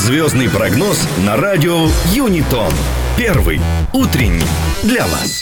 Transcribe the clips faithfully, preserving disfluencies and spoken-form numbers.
Звездный прогноз на радио Юнитон. Первый утренний для вас.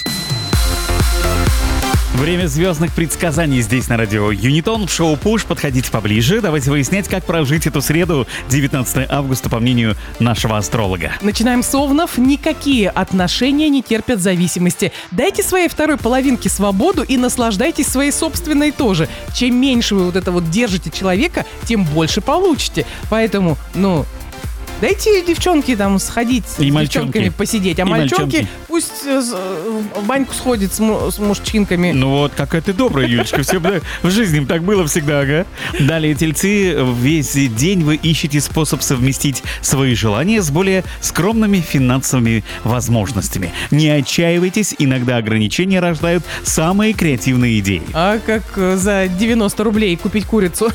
Время звездных предсказаний здесь на радио Юнитон. В шоу «Пуш». Подходите поближе. Давайте выяснять, как прожить эту среду, девятнадцатого августа, по мнению нашего астролога. Начинаем с овнов. Никакие отношения не терпят зависимости. Дайте своей второй половинке свободу и наслаждайтесь своей собственной тоже. Чем меньше вы вот это вот держите человека, тем больше получите. Поэтому, ну... Дайте девчонке там сходить с И девчонками мальчонки. посидеть, а И мальчонки мальчонки. пусть э, с- э, в баньку сходит с, му- с мужчинками. Ну вот, какая ты добрая, Юлечка. Все бы в жизни так было всегда, ага. Далее, тельцы, весь день вы ищете способ совместить свои желания с более скромными финансовыми возможностями. Не отчаивайтесь, иногда ограничения рождают самые креативные идеи. А как э, за девяносто рублей купить курицу?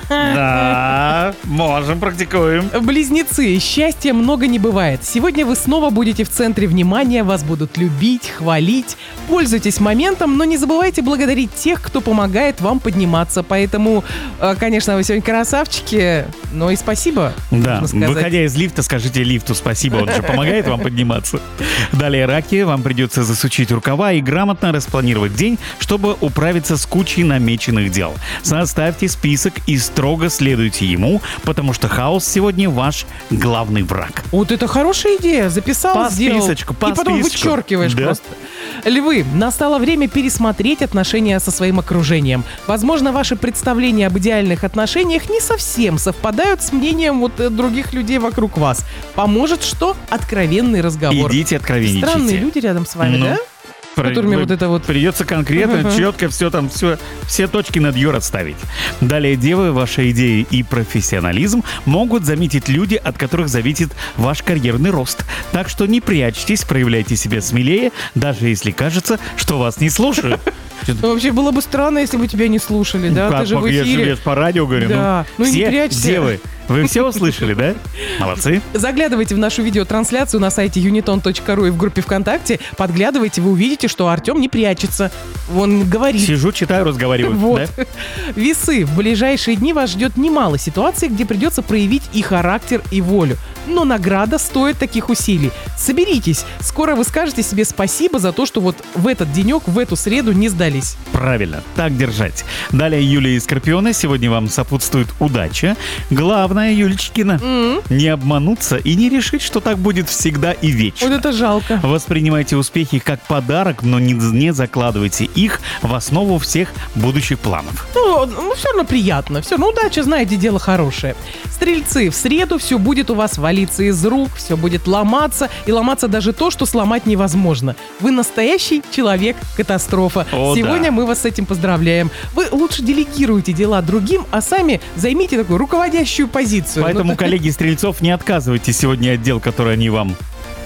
Да, можем, практикуем. Близнецы, счастья много не бывает. Сегодня вы снова будете в центре внимания, вас будут любить, хвалить. Пользуйтесь моментом, но не забывайте благодарить тех, кто помогает вам подниматься. Поэтому, э, конечно, вы сегодня красавчики, но и спасибо, Да, нужно сказать. выходя из лифта, скажите лифту спасибо, он же помогает вам подниматься. Далее, раки, вам придется засучить рукава и грамотно распланировать день, чтобы управиться с кучей намеченных дел. Составьте список и строго следуйте ему, потому что хаос сегодня ваш главный враг. Вот это хорошая идея. Записал, По сделал. списочку, по и потом списочку. вычеркиваешь Да. просто. Львы, настало время пересмотреть отношения со своим окружением. Возможно, ваши представления об идеальных отношениях не совсем совпадают с мнением вот э, других людей вокруг вас. Поможет что? Откровенный разговор. Идите откровенничайте. Странные люди рядом с вами, Ну, да? Про- которыми вы- вот это вот... Придется конкретно, Мгм. четко все там, все, все точки над «ё» расставить. Далее, девы, ваши идеи и профессионализм могут заметить люди, от которых зависит ваш карьерный рост. Так что не прячьтесь, проявляйте себя смелее, даже если кажется, что вас не слушают. Ну, вообще было бы странно, если бы тебя не слушали, да? Как, Ты же в я эфире. я ж по радио говорю. Да. Ну и не все прячься. девы, вы все услышали, да? Молодцы. Заглядывайте в нашу видеотрансляцию на сайте юнитон точка ру и в группе ВКонтакте. Подглядывайте, вы увидите, что Артем не прячется. Он говорит. Сижу, читаю, разговариваю. Вот. да? Весы. В ближайшие дни вас ждет немало ситуаций, где придется проявить и характер, и волю. Но награда стоит таких усилий. Соберитесь. Скоро вы скажете себе спасибо за то, что вот в этот денек, в эту среду не сдались. Правильно, так держать. Далее, Юлия и Скорпионы, сегодня вам сопутствует удача. Главное, Юлечкина, М, не обмануться и не решить, что так будет всегда и вечно. Вот это жалко. Воспринимайте успехи как подарок, но не, не закладывайте их в основу всех будущих планов. Ну, ну, все равно приятно. Все, ну, удача, знаете, дело хорошее. Стрельцы, в среду все будет у вас валиться из рук, все будет ломаться, и ломаться даже то, что сломать невозможно. Вы настоящий человек-катастрофа. О, Сегодня да. мы вас с этим поздравляем. Вы лучше делегируйте дела другим, а сами займите такую руководящую позицию. Поэтому, Ну, коллеги стрельцов, не отказывайтесь сегодня от дел, которые они вам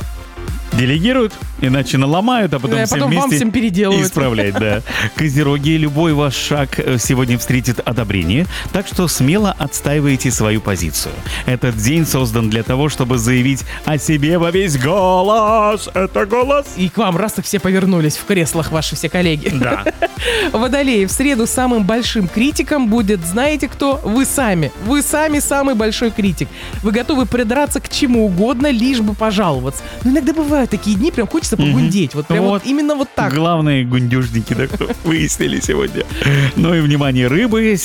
делегируют, иначе наломают, а потом Да, все потом вам вместе всем переделывают. исправлять, да. Козероги, любой ваш шаг э, сегодня встретит одобрение, так что смело отстаивайте свою позицию. Этот день создан для того, чтобы заявить о себе во весь голос. Это голос. И к вам раз так все повернулись в креслах, ваши все коллеги. Да. Водолеи, в среду самым большим критиком будет, знаете кто? Вы сами. Вы сами самый большой критик. Вы готовы придраться к чему угодно, лишь бы пожаловаться. Но иногда бывают такие дни, прям хочется погундеть. Вот прям вот, Вот. именно вот так. Главные гундюжники, да, кто выяснили сегодня. Ну и, внимание, рыбы.